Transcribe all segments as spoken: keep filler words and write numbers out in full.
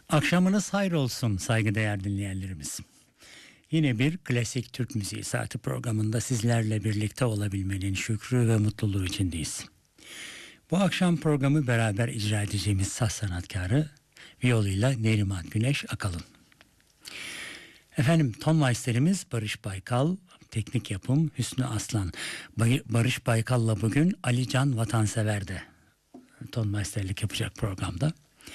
Akşamınız hayır olsun saygıdeğer dinleyenlerimiz. Yine bir klasik Türk müziği saati programında sizlerle birlikte olabilmenin şükrü ve mutluluğu içindeyiz. Bu akşam programı beraber icra edeceğimiz saz sanatkarı viyoluyla Neriman Güneş Akalın. Efendim ton maisterimiz Barış Baykal, teknik yapım Hüsnü Aslan. Bay- Barış Baykal'la bugün Ali Can Vatansever de ton maisterlik yapacak programda.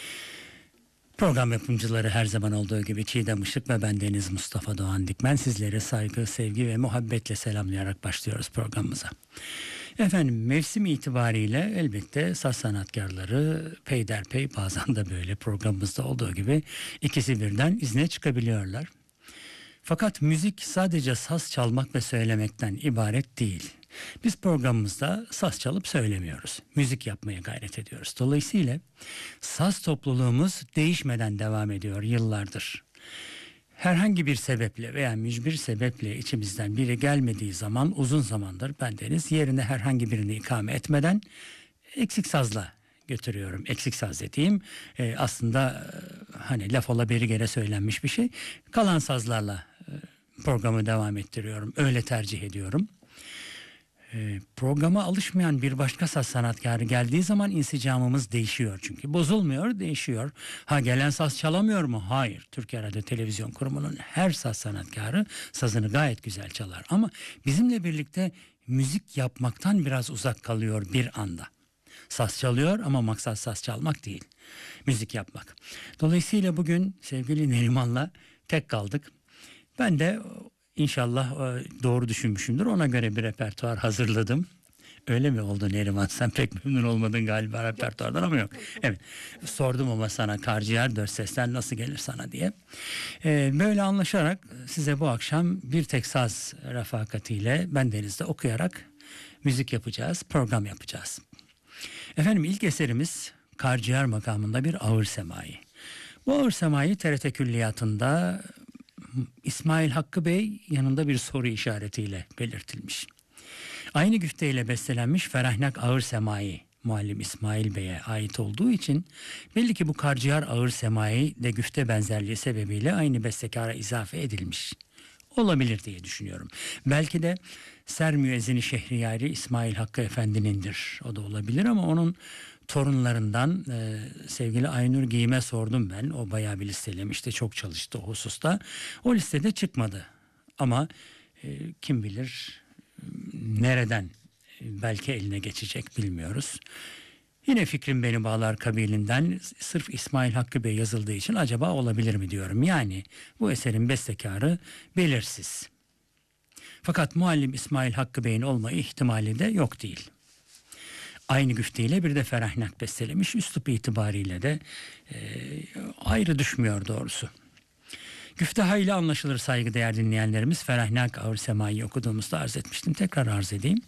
Program yapımcıları her zaman olduğu gibi Çiğdem Işık ve bendeniz Mustafa Doğan Dikmen sizleri saygı, sevgi ve muhabbetle selamlayarak başlıyoruz programımıza. Efendim mevsim itibariyle elbette saz sanatkarları peyderpey bazen de böyle programımızda olduğu gibi ikisi birden izne çıkabiliyorlar. Fakat müzik sadece saz çalmak ve söylemekten ibaret değil. Biz programımızda saz çalıp söylemiyoruz. Müzik yapmaya gayret ediyoruz. Dolayısıyla saz topluluğumuz değişmeden devam ediyor yıllardır. Herhangi bir sebeple veya mücbir sebeple içimizden biri gelmediği zaman uzun zamandır bendeniz yerine herhangi birini ikame etmeden eksik sazla götürüyorum. Eksik saz dediğim e, aslında e, hani laf ola beri gere söylenmiş bir şey. Kalan sazlarla e, programı devam ettiriyorum. Öyle tercih ediyorum. E, programa alışmayan bir başka saz sanatkarı geldiği zaman insicamımız değişiyor çünkü. Bozulmuyor, değişiyor. Ha gelen saz çalamıyor mu? Hayır. Türkiye Radyo Televizyon Kurumu'nun her saz sanatkarı sazını gayet güzel çalar. Ama bizimle birlikte müzik yapmaktan biraz uzak kalıyor bir anda. Saz çalıyor ama maksat saz çalmak değil. Müzik yapmak. Dolayısıyla bugün sevgili Neriman'la tek kaldık. Ben de inşallah doğru düşünmüşümdür. Ona göre bir repertuar hazırladım. Öyle mi oldu Neriman? Sen pek memnun olmadın galiba repertuardan ama yok. Evet. Sordum ama sana Karciğer dört sesler nasıl gelir sana diye. Ee, böyle anlaşarak size bu akşam bir tek saz refakatiyle bendenizde okuyarak müzik yapacağız, program yapacağız. Efendim ilk eserimiz Karciğer makamında bir ağır semai. Bu ağır semai T R T Külliyatı'nda İsmail Hakkı Bey yanında bir soru işaretiyle belirtilmiş. Aynı güfteyle bestelenmiş Ferahnak Ağır Semai muallim İsmail Bey'e ait olduğu için belli ki bu Karciğer Ağır Semai de güfte benzerliği sebebiyle aynı bestekara izafe edilmiş. Olabilir diye düşünüyorum. Belki de Ser Müezzini Şehriyari İsmail Hakkı Efendi'nindir. O da olabilir ama onun torunlarından e, sevgili Aynur Giyim'e sordum ben. O bayağı bir listelemişti. Çok çalıştı o hususta. O listede çıkmadı. Ama e, kim bilir nereden e, belki eline geçecek bilmiyoruz. Yine Fikrim Beni Bağlar kabilinden sırf İsmail Hakkı Bey yazıldığı için acaba olabilir mi diyorum. Yani bu eserin bestekarı belirsiz. Fakat muallim İsmail Hakkı Bey'in olma ihtimali de yok değil. Aynı güfteyle bir de Ferahnak bestelemiş. Üslup itibariyle de e, ayrı düşmüyor doğrusu. Güfte hayli anlaşılır saygıdeğer dinleyenlerimiz. Ferahnak Ağır Semai'yi okuduğumuzda arz etmiştim. Tekrar arz edeyim.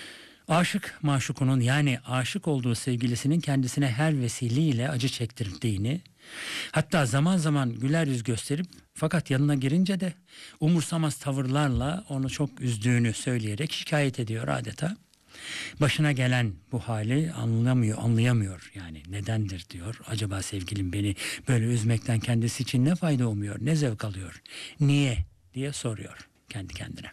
Aşık maşukunun yani aşık olduğu sevgilisinin kendisine her vesileyle acı çektirdiğini, hatta zaman zaman güler yüz gösterip fakat yanına girince de umursamaz tavırlarla onu çok üzdüğünü söyleyerek şikayet ediyor adeta. Başına gelen bu hali anlamıyor, anlayamıyor yani nedendir diyor. Acaba sevgilim beni böyle üzmekten kendisi için ne fayda umuyor, ne zevk alıyor, niye diye soruyor kendi kendine.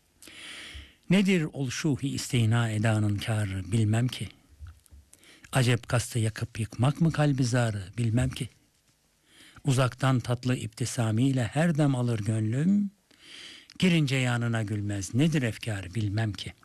Nedir ol şuhi isteyna edanın kârı bilmem ki. Acep kastı yakıp yıkmak mı kalbi zarı bilmem ki. Uzaktan tatlı iptisamiyle her dem alır gönlüm. Girince yanına gülmez nedir efkârı bilmem ki.